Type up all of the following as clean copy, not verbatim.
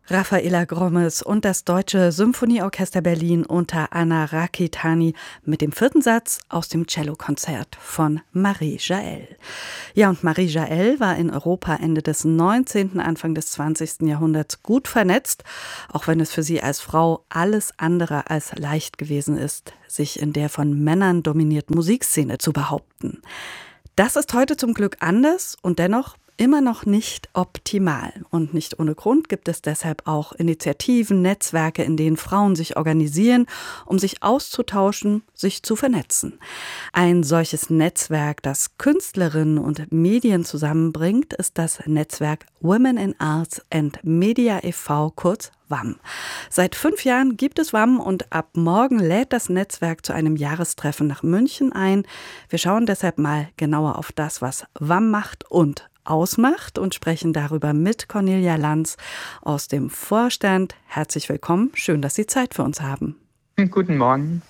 Raffaela Grommes und das Deutsche Symphonieorchester Berlin unter Anna Rakitani mit dem 4. Satz aus dem Cellokonzert von Marie Jaell. Ja, und Marie Jaell war in Europa Ende des 19., Anfang des 20. Jahrhunderts gut vernetzt, auch wenn es für sie als Frau alles andere als leicht gewesen ist, sich in der von Männern dominierten Musikszene zu behaupten. Das ist heute zum Glück anders und dennoch immer noch nicht optimal. Und nicht ohne Grund gibt es deshalb auch Initiativen, Netzwerke, in denen Frauen sich organisieren, um sich auszutauschen, sich zu vernetzen. Ein solches Netzwerk, das Künstlerinnen und Medien zusammenbringt, ist das Netzwerk Women in Arts and Media e.V., kurz WAM. Seit 5 Jahren gibt es WAM und ab morgen lädt das Netzwerk zu einem Jahrestreffen nach München ein. Wir schauen deshalb mal genauer auf das, was WAM macht und ausmacht und sprechen darüber mit Cornelia Lanz aus dem Vorstand. Herzlich willkommen, schön, dass Sie Zeit für uns haben. Guten Morgen.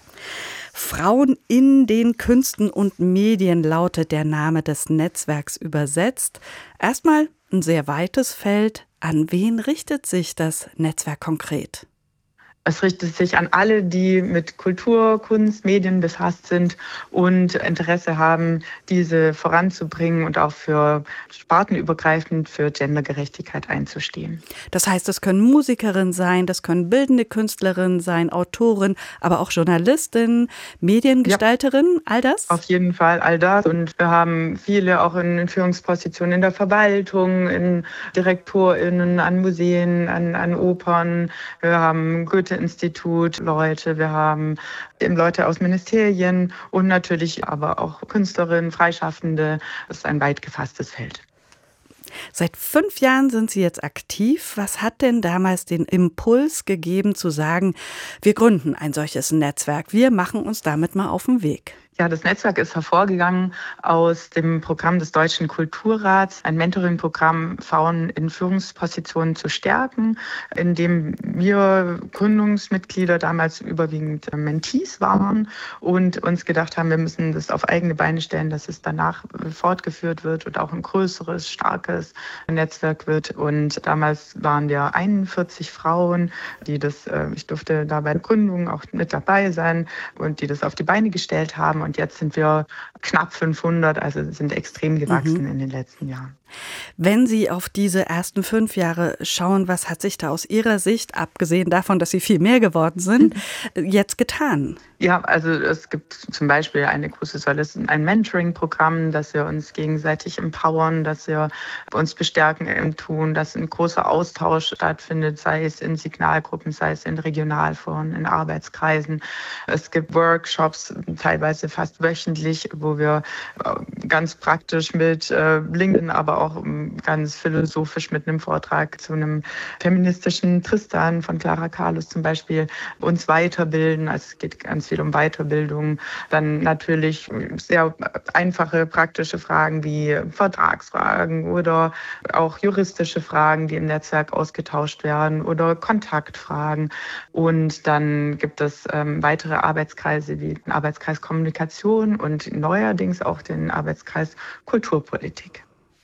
Frauen in den Künsten und Medien lautet der Name des Netzwerks übersetzt. Erstmal ein sehr weites Feld. An wen richtet sich das Netzwerk konkret? Es richtet sich an alle, die mit Kultur, Kunst, Medien befasst sind und Interesse haben, diese voranzubringen und auch für spartenübergreifend für Gendergerechtigkeit einzustehen. Das heißt, es können Musikerinnen sein, das können bildende Künstlerinnen sein, Autoren, aber auch Journalistinnen, Mediengestalterinnen, all das? Auf jeden Fall all das. Und wir haben viele auch in Führungspositionen in der Verwaltung, in DirektorInnen, an Museen, an Opern. Wir haben Goethe-Institut Leute, wir haben eben Leute aus Ministerien und natürlich aber auch Künstlerinnen, Freischaffende. Das ist ein weit gefasstes Feld. Seit 5 Jahren sind Sie jetzt aktiv. Was hat denn damals den Impuls gegeben zu sagen, wir gründen ein solches Netzwerk, wir machen uns damit mal auf den Weg? Ja, das Netzwerk ist hervorgegangen aus dem Programm des Deutschen Kulturrats, ein Mentoring-Programm, Frauen in Führungspositionen zu stärken, in dem wir Gründungsmitglieder damals überwiegend Mentees waren und uns gedacht haben, wir müssen das auf eigene Beine stellen, dass es danach fortgeführt wird und auch ein größeres, starkes Netzwerk wird. Und damals waren wir 41 Frauen, ich durfte da bei der Gründung auch mit dabei sein und die das auf die Beine gestellt haben. Und jetzt sind wir knapp 500, also sind extrem gewachsen in den letzten Jahren. Wenn Sie auf diese ersten 5 Jahre schauen, was hat sich da aus Ihrer Sicht, abgesehen davon, dass Sie viel mehr geworden sind, jetzt getan? Ja, also es gibt zum Beispiel eine große Säule, ein Mentoring-Programm, dass wir uns gegenseitig empowern, dass wir uns bestärken im Tun, dass ein großer Austausch stattfindet, sei es in Signalgruppen, sei es in Regionalforen, in Arbeitskreisen. Es gibt Workshops, teilweise fast wöchentlich, wo wir ganz praktisch mit Linken, aber auch ganz philosophisch mit einem Vortrag zu einem feministischen Tristan von Clara Carlos zum Beispiel uns weiterbilden. Also es geht ganz viel um Weiterbildung. Dann natürlich sehr einfache, praktische Fragen wie Vertragsfragen oder auch juristische Fragen, die im Netzwerk ausgetauscht werden oder Kontaktfragen. Und dann gibt es weitere Arbeitskreise wie den Arbeitskreis Kommunikation und neuerdings auch den Arbeitskreis Kulturpolitik.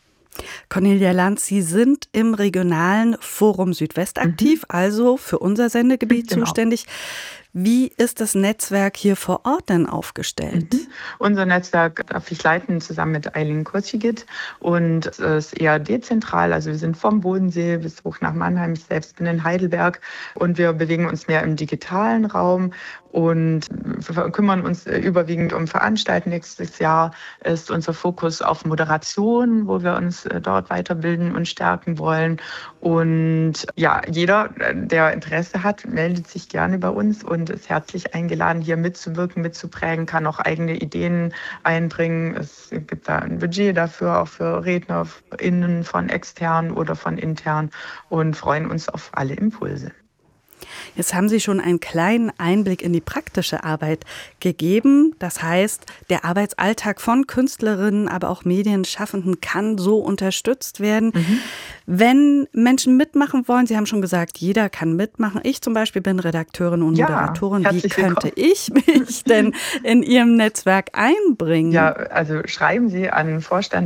Cornelia Lanz, Sie sind im regionalen Forum Südwest aktiv, also für unser Sendegebiet zuständig. Wie ist das Netzwerk hier vor Ort denn aufgestellt? Unser Netzwerk darf ich leiten zusammen mit Eileen Kurcigit und es ist eher dezentral. Also wir sind vom Bodensee bis hoch nach Mannheim. Ich selbst bin in Heidelberg und wir bewegen uns mehr im digitalen Raum und wir kümmern uns überwiegend um Veranstaltungen. Nächstes Jahr ist unser Fokus auf Moderation, wo wir uns dort weiterbilden und stärken wollen. Und ja, jeder, der Interesse hat, meldet sich gerne bei uns und ist herzlich eingeladen, hier mitzuwirken, mitzuprägen, kann auch eigene Ideen einbringen. Es gibt da ein Budget dafür, auch für RednerInnen von extern oder von intern und freuen uns auf alle Impulse. Jetzt haben Sie schon einen kleinen Einblick in die praktische Arbeit gegeben. Das heißt, der Arbeitsalltag von Künstlerinnen, aber auch Medienschaffenden kann so unterstützt werden. Wenn Menschen mitmachen wollen, Sie haben schon gesagt, jeder kann mitmachen. Ich zum Beispiel bin Redakteurin und Moderatorin. Wie könnte ich mich denn in Ihrem Netzwerk einbringen? Ja, also schreiben Sie an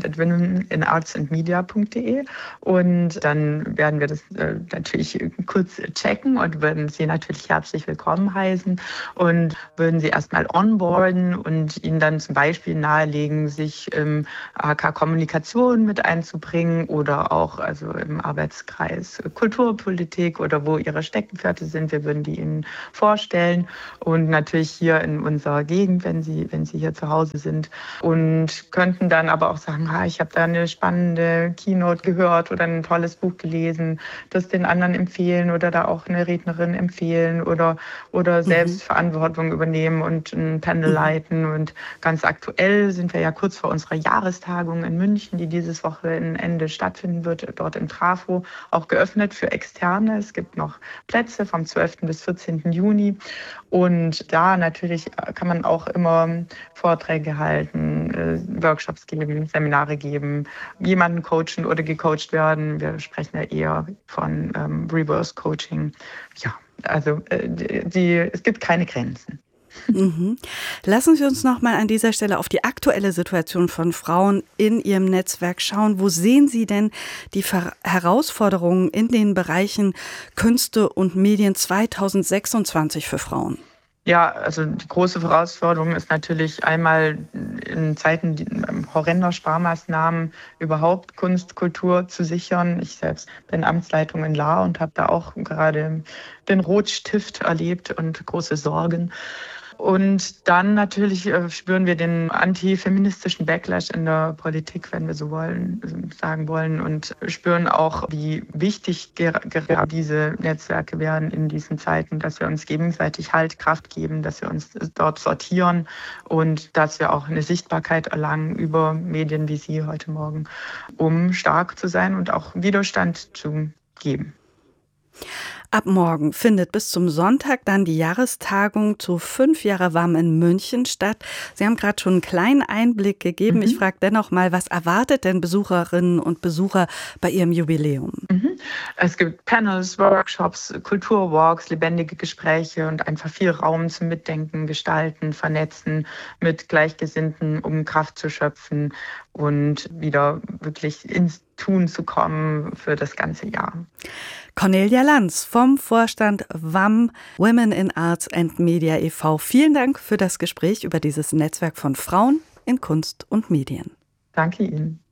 vorstand@womeninartsandmedia.de und dann werden wir das natürlich kurz checken und würden Sie natürlich herzlich willkommen heißen und würden Sie erstmal onboarden und Ihnen dann zum Beispiel nahelegen, sich im AK Kommunikation mit einzubringen oder auch also im Arbeitskreis Kulturpolitik oder wo Ihre Steckenpferde sind. Wir würden die Ihnen vorstellen und natürlich hier in unserer Gegend, wenn Sie hier zu Hause sind und könnten dann aber auch sagen, ich habe da eine spannende Keynote gehört oder ein tolles Buch gelesen, das den anderen empfehlen oder da auch eine Rednerin empfehlen oder selbst Verantwortung übernehmen und ein Panel leiten. Und ganz aktuell sind wir ja kurz vor unserer Jahrestagung in München, die dieses Wochenende stattfinden wird, dort in Trafo, auch geöffnet für Externe. Es gibt noch Plätze vom 12. bis 14. Juni. Und da natürlich kann man auch immer Vorträge halten, Workshops geben, Seminare geben, jemanden coachen oder gecoacht werden. Wir sprechen ja eher von Reverse Coaching. Ja, also es gibt keine Grenzen. Lassen Sie uns noch mal an dieser Stelle auf die aktuelle Situation von Frauen in Ihrem Netzwerk schauen. Wo sehen Sie denn die Herausforderungen in den Bereichen Künste und Medien 2026 für Frauen? Ja, also die große Herausforderung ist natürlich einmal in Zeiten horrender Sparmaßnahmen überhaupt Kunst, Kultur zu sichern. Ich selbst bin Amtsleitung in Lahr und habe da auch gerade den Rotstift erlebt und große Sorgen. Und dann natürlich spüren wir den antifeministischen Backlash in der Politik, wenn wir so sagen wollen, und spüren auch, wie wichtig gerade diese Netzwerke werden in diesen Zeiten, dass wir uns gegenseitig Halt, Kraft geben, dass wir uns dort sortieren und dass wir auch eine Sichtbarkeit erlangen über Medien wie Sie heute Morgen, um stark zu sein und auch Widerstand zu geben. Ab morgen findet bis zum Sonntag dann die Jahrestagung zu 5 Jahre WAM in München statt. Sie haben gerade schon einen kleinen Einblick gegeben. Ich frage dennoch mal, was erwartet denn Besucherinnen und Besucher bei Ihrem Jubiläum? Es gibt Panels, Workshops, Kulturwalks, lebendige Gespräche und einfach viel Raum zum Mitdenken, Gestalten, Vernetzen mit Gleichgesinnten, um Kraft zu schöpfen und wieder wirklich ins Tun zu kommen für das ganze Jahr. Cornelia Lanz vom Vorstand WAM, Women in Arts and Media e.V. Vielen Dank für das Gespräch über dieses Netzwerk von Frauen in Kunst und Medien. Danke Ihnen.